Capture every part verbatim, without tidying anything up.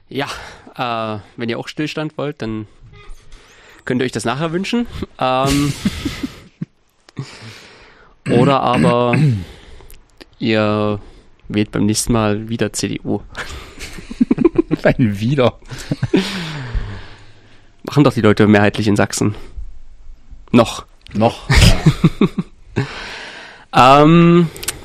Ja, äh, wenn ihr auch Stillstand wollt, dann könnt ihr euch das nachher wünschen. Ähm, oder aber ihr wählt beim nächsten Mal wieder C D U. Ein wieder. Machen doch die Leute mehrheitlich in Sachsen. Noch. Noch. Ja. ähm,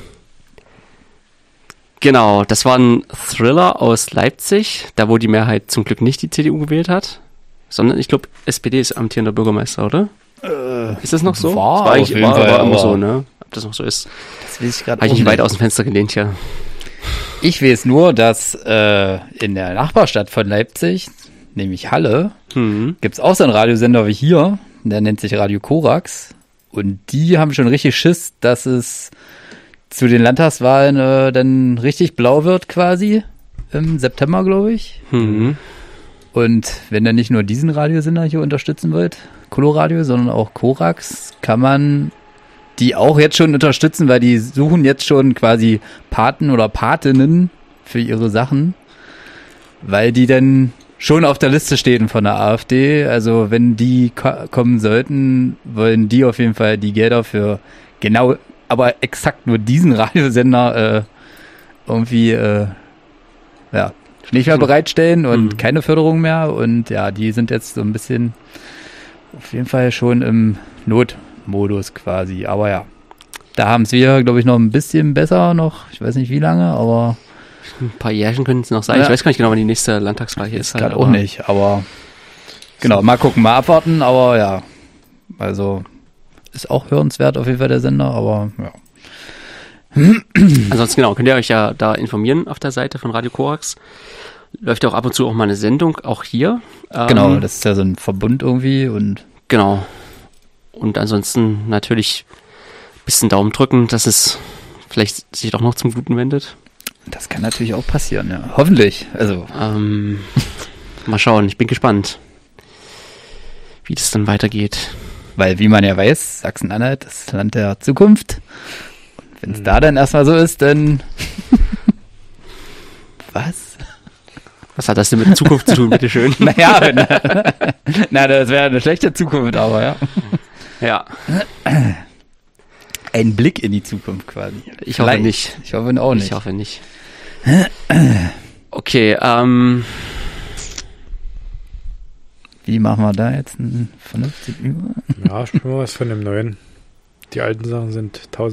genau, das war ein Thriller aus Leipzig, da wo die Mehrheit zum Glück nicht die C D U gewählt hat, sondern ich glaube, S P D ist amtierender Bürgermeister, oder? Äh, ist das noch so? War, das war eigentlich auf jeden war, Fall, war immer aber so, ne? Ob das noch so ist. Das will ich gerade Habe ich nicht weit aus dem Fenster gelehnt, ja. Ich weiß nur, dass äh, in der Nachbarstadt von Leipzig, nämlich Halle, Mhm. gibt es auch so einen Radiosender wie hier, der nennt sich Radio Korax. Und die haben schon richtig Schiss, dass es zu den Landtagswahlen äh, dann richtig blau wird quasi im September, glaube ich. Mhm. Und wenn ihr nicht nur diesen Radiosender hier unterstützen wollt, Coloradio, sondern auch Korax, kann man die auch jetzt schon unterstützen, weil die suchen jetzt schon quasi Paten oder Patinnen für ihre Sachen, weil die dann schon auf der Liste stehen von der AfD. Also wenn die ko- kommen sollten, wollen die auf jeden Fall die Gelder für genau, aber exakt nur diesen Radiosender äh, irgendwie äh, ja, nicht mehr bereitstellen und Mhm. keine Förderung mehr. Und ja, die sind jetzt so ein bisschen auf jeden Fall schon im Notmodus quasi. Aber ja, da haben es wir, glaube ich, noch ein bisschen besser noch. Ich weiß nicht wie lange, aber Ein paar Jährchen können es noch sein. Ja. Ich weiß gar nicht genau, wann die nächste Landtagswahl hier ist. Halt, gerade auch nicht. Aber genau, mal gucken, mal abwarten. Aber ja, also ist auch hörenswert auf jeden Fall der Sender. Aber ja. Ansonsten genau, könnt ihr euch ja da informieren auf der Seite von Radio Korax. Läuft ja auch ab und zu auch mal eine Sendung, auch hier. Ähm, Genau, das ist ja so ein Verbund irgendwie und Genau. Und ansonsten natürlich ein bisschen Daumen drücken, dass es vielleicht sich doch noch zum Guten wendet. das kann natürlich auch passieren, ja. Hoffentlich. Also, Ähm, mal schauen, ich bin gespannt, wie das dann weitergeht. weil wie man ja weiß, Sachsen-Anhalt ist das Land der Zukunft. Und wenn es da dann erstmal so ist, dann was? Was hat das denn mit Zukunft zu tun, bitteschön? Naja, na, na, das wäre eine schlechte Zukunft, aber ja. Ja, Ein Blick in die Zukunft quasi. ich hoffe Vielleicht. nicht. Ich hoffe auch nicht. Ich hoffe nicht. Okay, ähm, Wie machen wir da jetzt einen vernünftigen Über? Ja, spielen wir was von dem Neuen. Die alten Sachen sind tausend